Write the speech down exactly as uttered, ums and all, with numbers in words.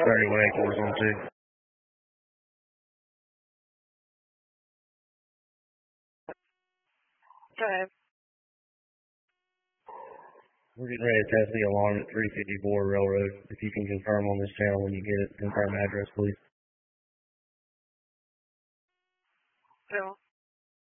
thirty-one eight four one two. Go ahead. We're getting ready to test the alarm at three fifty-four Railroad. If you can confirm on this channel when you get it, confirm address, please. Bill.